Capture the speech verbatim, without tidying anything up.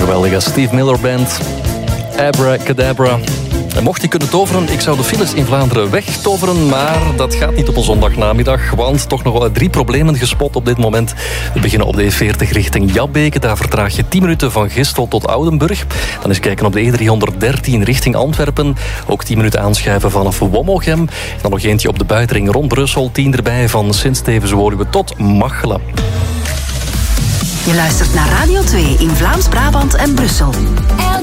geweldige Steve Miller Band. Abracadabra. En mocht hij kunnen toveren, ik zou de files in Vlaanderen wegtoveren, maar dat gaat niet op een zondagnamiddag, want toch nog wel drie problemen gespot op dit moment. We beginnen op de E veertig richting Jabbeke, daar vertraag je tien minuten van Gistel tot Oudenburg. Dan eens kijken op de E driehonderddertien richting Antwerpen, ook tien minuten aanschuiven vanaf Wommogem. Dan nog eentje op de buitenring rond Brussel, tien erbij van Sint-Stevens-Woluwe tot Machelen. Je luistert naar Radio twee in Vlaams-Brabant en Brussel.